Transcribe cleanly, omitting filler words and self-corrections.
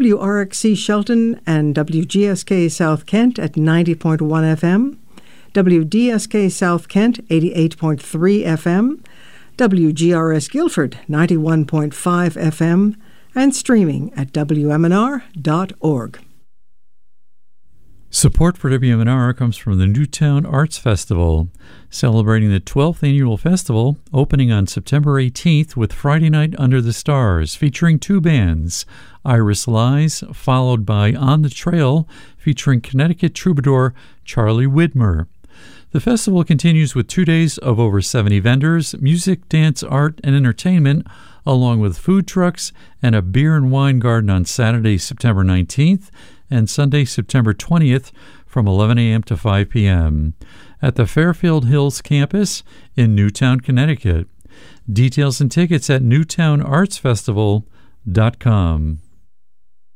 WRXC Shelton and WGSK South Kent at 90.1 FM, WDSK South Kent 88.3 FM, WGRS Guilford 91.5 FM, and streaming at WMNR.org. Support for WMNR comes from the Newtown Arts Festival, celebrating the 12th annual festival, opening on September 18th with Friday Night Under the Stars, featuring two bands, Iris Lies, followed by On the Trail, featuring Connecticut troubadour Charlie Widmer. The festival continues with 2 days of over 70 vendors, music, dance, art, and entertainment, along with food trucks and a beer and wine garden on Saturday, September 19th, and Sunday, September 20th from 11 a.m. to 5 p.m. at the Fairfield Hills campus in Newtown, Connecticut. Details and tickets at newtownartsfestival.com.